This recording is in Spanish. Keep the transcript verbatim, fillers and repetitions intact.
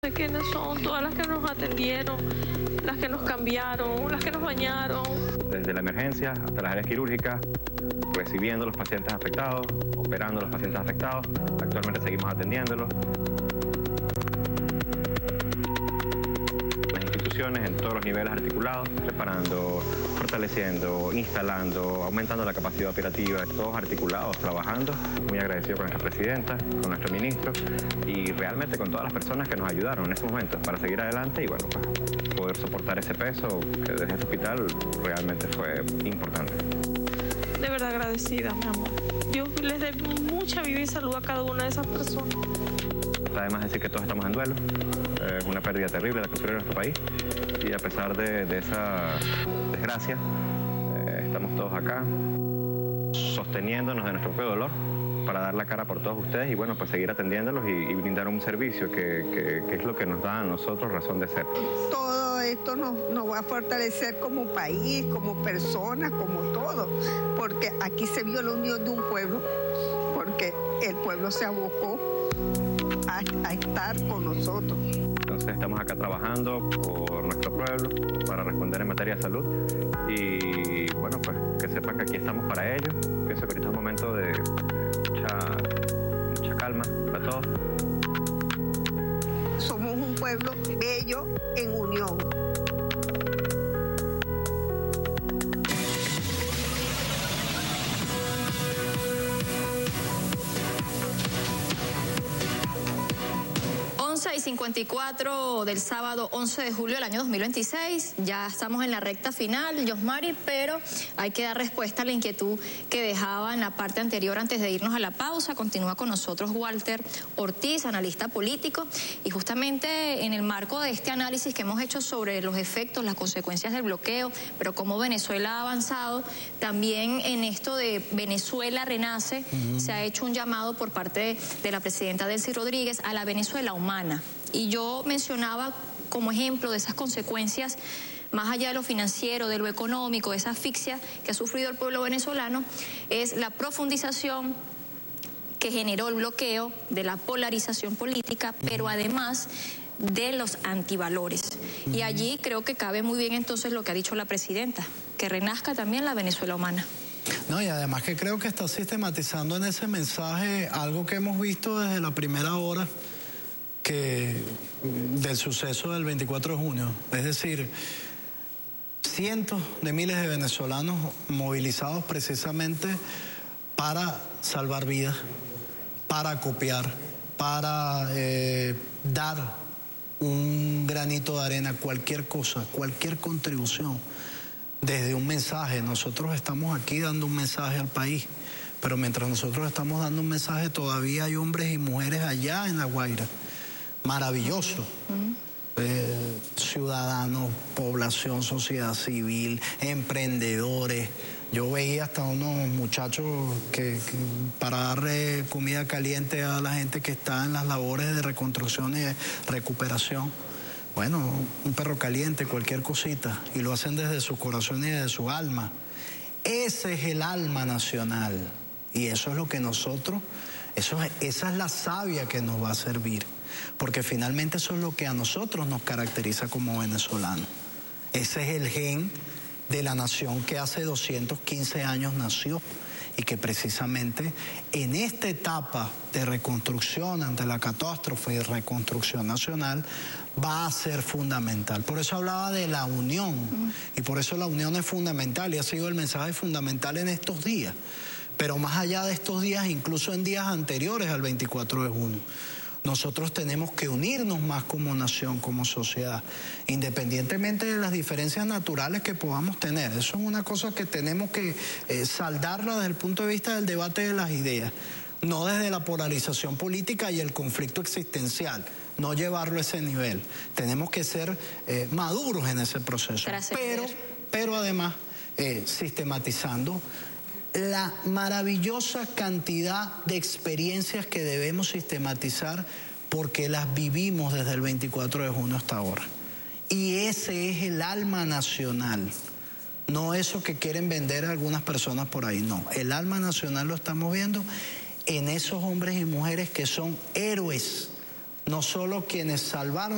de quiénes son, todas las que nos atendieron, las que nos cambiaron, las que nos bañaron. Desde la emergencia hasta las áreas quirúrgicas, recibiendo a los pacientes afectados, operando a los pacientes afectados. Actualmente seguimos atendiéndolos. Las instituciones en todos los niveles articulados, preparando, fortaleciendo, instalando, aumentando la capacidad operativa, todos articulados, trabajando. Muy agradecido con nuestra presidenta, con nuestro ministro y realmente con todas las personas que nos ayudaron en ese momento para seguir adelante y bueno, pues, poder soportar ese peso que desde este hospital realmente fue importante. De verdad agradecida, mi amor. Dios les dé mucha vida y salud a cada una de esas personas. Además decir que todos estamos en duelo, es una pérdida terrible la que sufrió nuestro país y a pesar de, de esa desgracia, eh, estamos todos acá sosteniéndonos de nuestro propio dolor para dar la cara por todos ustedes y bueno, pues seguir atendiéndolos y, y brindar un servicio que, que, que es lo que nos da a nosotros razón de ser. Todo esto nos, nos va a fortalecer como país, como personas, como todo, porque aquí se vio la unión de un pueblo, porque el pueblo se abocó a, a estar con nosotros. Entonces estamos acá trabajando por nuestro pueblo para responder en materia de salud y bueno, pues que sepan que aquí estamos para ellos. Pienso que ahorita es un momento de mucha, mucha calma para todos. Somos un pueblo bello en unión. once y cincuenta y cuatro del sábado once de julio del año dos mil veintiséis, ya estamos en la recta final, Yosmari, pero hay que dar respuesta a la inquietud que dejaba en la parte anterior antes de irnos a la pausa. Continúa con nosotros Walter Ortiz, analista político, y justamente en el marco de este análisis que hemos hecho sobre los efectos, las consecuencias del bloqueo, pero cómo Venezuela ha avanzado, también en esto de Venezuela renace, uh-huh. Se ha hecho un llamado por parte de, de la presidenta Delcy Rodríguez a la Venezuela humana. Y yo mencionaba como ejemplo de esas consecuencias, más allá de lo financiero, de lo económico, de esa asfixia que ha sufrido el pueblo venezolano, es la profundización que generó el bloqueo, de la polarización política, pero además de los antivalores. Y allí creo que cabe muy bien entonces lo que ha dicho la presidenta, que renazca también la Venezuela humana. No, y además que creo que está sistematizando en ese mensaje algo que hemos visto desde la primera hora que del suceso del veinticuatro de junio, es decir, cientos de miles de venezolanos movilizados precisamente para salvar vidas, para copiar, para eh, dar un granito de arena, cualquier cosa, cualquier contribución, desde un mensaje. Nosotros estamos aquí dando un mensaje al país, pero mientras nosotros estamos dando un mensaje, todavía hay hombres y mujeres allá en La Guaira. Maravilloso. Uh-huh. eh, ciudadanos, población, sociedad civil, emprendedores. Yo veía hasta unos muchachos que, que para darle comida caliente a la gente que está en las labores de reconstrucción y de recuperación. Bueno, un perro caliente, cualquier cosita, y lo hacen desde su corazón y desde su alma. Ese es el alma nacional y eso es lo que nosotros, eso es, esa es la savia que nos va a servir. Porque finalmente eso es lo que a nosotros nos caracteriza como venezolanos. Ese es el gen de la nación que hace doscientos quince años nació y que precisamente en esta etapa de reconstrucción ante la catástrofe y reconstrucción nacional va a ser fundamental. Por eso hablaba de la unión y por eso la unión es fundamental y ha sido el mensaje fundamental en estos días. Pero más allá de estos días, incluso en días anteriores al veinticuatro de junio. Nosotros tenemos que unirnos más como nación, como sociedad, independientemente de las diferencias naturales que podamos tener. Eso es una cosa que tenemos que eh, saldarla desde el punto de vista del debate de las ideas, no desde la polarización política y el conflicto existencial, no llevarlo a ese nivel. Tenemos que ser eh, maduros en ese proceso, pero, pero además eh, sistematizando la maravillosa cantidad de experiencias que debemos sistematizar porque las vivimos desde el veinticuatro de junio hasta ahora. Y ese es el alma nacional, no eso que quieren vender a algunas personas por ahí, no. El alma nacional lo estamos viendo en esos hombres y mujeres que son héroes, no solo quienes salvaron